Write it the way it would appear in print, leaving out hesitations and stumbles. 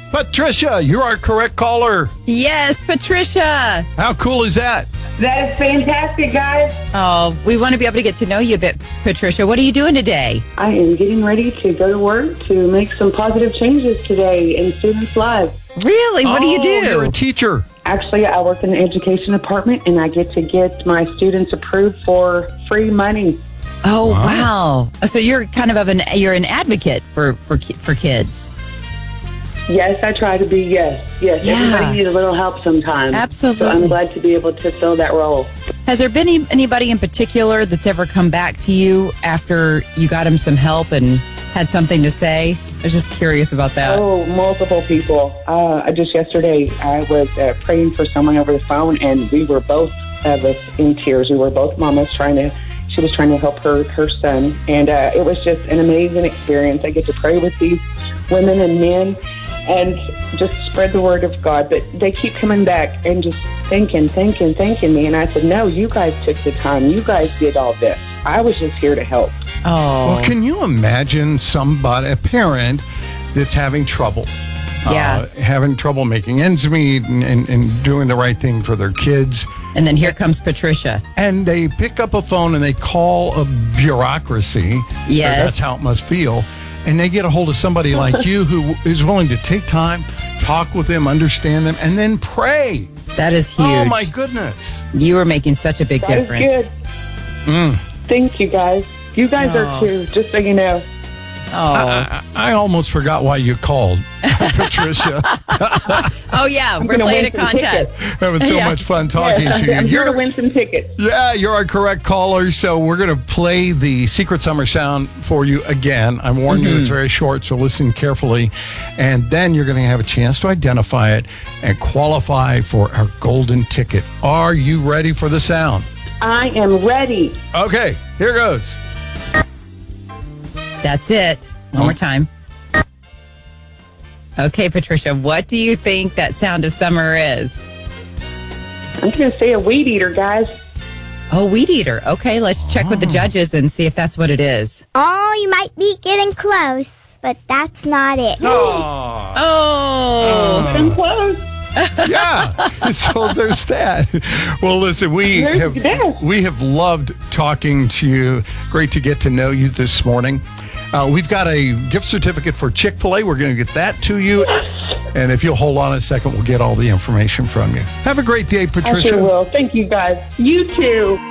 Patricia, you're our correct caller. Yes, Patricia. How cool is that? That is fantastic, guys. Oh, we want to be able to get to know you a bit, Patricia. What are you doing today? I am getting ready to go to work to make some positive changes today in students' lives. Really? What do you do? You're a teacher. Actually, I work in the education department, and I get to get my students approved for free money. Oh, wow. So you're kind of you're an advocate for kids. Yes, I try to be, yes. Yeah. Everybody needs a little help sometimes. Absolutely. So I'm glad to be able to fill that role. Has there been anybody in particular that's ever come back to you after you got them some help and had something to say? I was just curious about that. Oh, multiple people. Just yesterday, I was praying for someone over the phone, and we were both of us in tears. We were both mamas she was trying to help her son. And it was just an amazing experience. I get to pray with these women and men and just spread the word of God. But they keep coming back and just thanking me. And I said, no, you guys took the time. You guys did all this. I was just here to help. Oh. Well, can you imagine a parent that's having trouble? Yeah. Having trouble making ends meet and doing the right thing for their kids. And then here comes Patricia. And they pick up a phone and they call a bureaucracy. Yes. That's how it must feel. And they get a hold of somebody like you who is willing to take time, talk with them, understand them, and then pray. That is huge. Oh, my goodness. You are making such a big That difference. is good. Thank you, guys. You guys are too, just so you know. Oh, I almost forgot why you called, Patricia. oh yeah, we're gonna playing a win some contest. Having so much fun talking to you. I'm here to win some tickets. Yeah, you're our correct caller. So we're going to play the Secret Summer Sound for you again. I warned you it's very short, so listen carefully. And then you're going to have a chance to identify it and qualify for our golden ticket. Are you ready for the sound? I am ready. Okay, here goes. That's it. One more time. Okay, Patricia, what do you think that sound of summer is? I'm going to say a weed eater, guys. Oh, weed eater. Okay, let's check with the judges and see if that's what it is. Oh, you might be getting close, but that's not it. Oh. I'm close. Yeah, so there's that. Well, listen, we have loved talking to you. Great to get to know you this morning. We've got a gift certificate for Chick-fil-A. We're going to get that to you. And if you'll hold on a second, we'll get all the information from you. Have a great day, Patricia. I sure will. Thank you, guys. You too.